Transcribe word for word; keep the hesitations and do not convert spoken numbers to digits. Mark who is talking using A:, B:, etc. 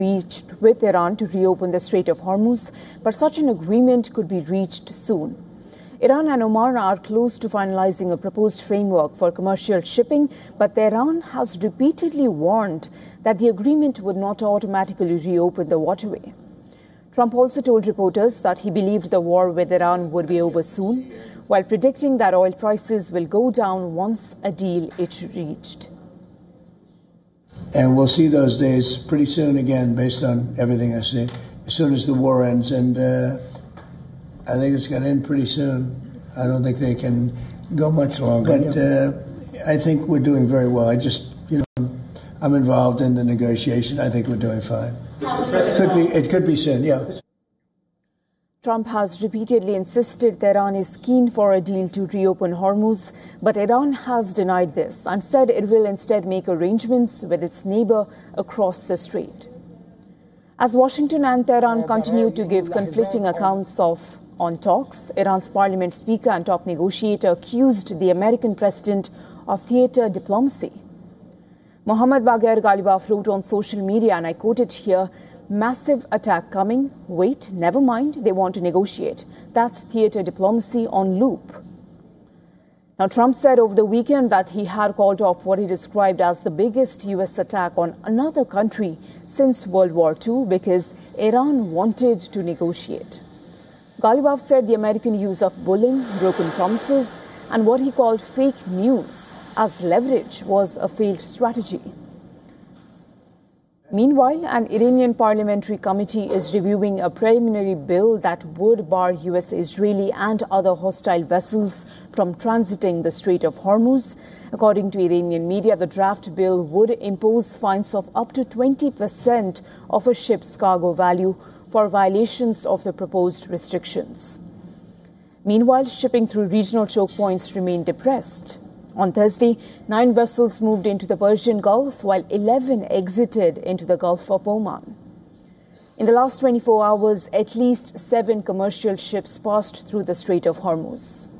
A: reached with Iran to reopen the Strait of Hormuz, but such an agreement could be reached soon. Iran and Oman are close to finalizing a proposed framework for commercial shipping, but Tehran has repeatedly warned that the agreement would not automatically reopen the waterway. Trump also told reporters that he believed the war with Iran would be over soon, while predicting that oil prices will go down once a deal is reached.
B: And we'll see those days pretty soon again, based on everything I see, as soon as the war ends. And uh, I think it's going to end pretty soon. I don't think they can go much longer. But uh, I think we're doing very well. I just, you know, I'm involved in the negotiation. I think we're doing fine. It could be, it could be soon, yeah.
A: Trump has repeatedly insisted Tehran is keen for a deal to reopen Hormuz, but Iran has denied this and said it will instead make arrangements with its neighbor across the strait. As Washington and Tehran continue to give conflicting accounts of on talks, Iran's parliament speaker and top negotiator accused the American president of theater diplomacy. Mohammad Bagher Ghalibaf wrote on social media, and I quote it here, "Massive attack coming. Wait, never mind. They want to negotiate. That's theater diplomacy on loop." Now, Trump said over the weekend that he had called off what he described as the biggest U S attack on another country since World War Two because Iran wanted to negotiate. Ghalibaf said the American use of bullying, broken promises, and what he called fake news as leverage was a failed strategy. Meanwhile, an Iranian parliamentary committee is reviewing a preliminary bill that would bar U S, Israeli and other hostile vessels from transiting the Strait of Hormuz. According to Iranian media, the draft bill would impose fines of up to twenty percent of a ship's cargo value for violations of the proposed restrictions. Meanwhile, shipping through regional choke points remained depressed. On Thursday, nine vessels moved into the Persian Gulf, while eleven exited into the Gulf of Oman. In the last twenty-four hours, at least seven commercial ships passed through the Strait of Hormuz.